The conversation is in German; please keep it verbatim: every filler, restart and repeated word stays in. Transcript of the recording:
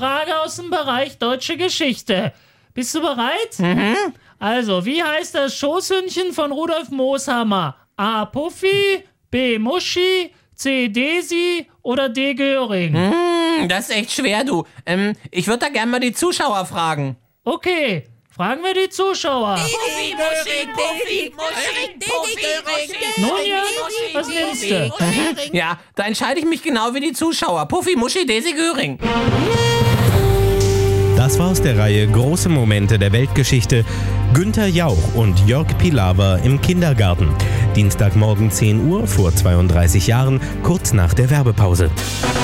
Frage aus dem Bereich deutsche Geschichte. Bist du bereit? Mhm. Also, wie heißt das Schoßhündchen von Rudolf Mooshammer? A. Puffy, B. Muschi, C. Desi oder D. Göring? Hm, das ist echt schwer, du. Ähm, ich würde da gerne mal die Zuschauer fragen. Okay, fragen wir die Zuschauer. Puffy, Muschi, Puffy, Muschi, Puffy, Muschi. Nun ja, was nimmst du? Ja, da entscheide ich mich genau wie die Zuschauer. Puffy, Muschi, Desi, Göring. Das war aus der Reihe Große Momente der Weltgeschichte. Günther Jauch und Jörg Pilawa im Kindergarten. Dienstagmorgen zehn Uhr vor zweiunddreißig Jahren, kurz nach der Werbepause.